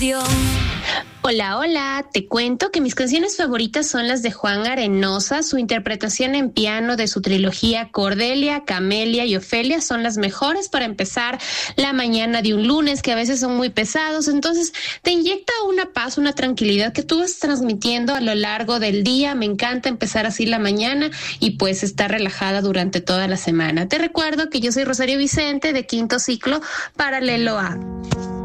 Radio. Hola, hola, te cuento que mis canciones favoritas son las de Juan Arenosa. Su interpretación en piano de su trilogía Cordelia, Camelia y Ofelia son las mejores para empezar la mañana de un lunes, que a veces son muy pesados. Entonces te inyecta una paz, una tranquilidad que tú vas transmitiendo a lo largo del día. Me encanta empezar así la mañana y pues estar relajada durante toda la semana. Te recuerdo que yo soy Rosario Vicente de Quinto Ciclo Paralelo A.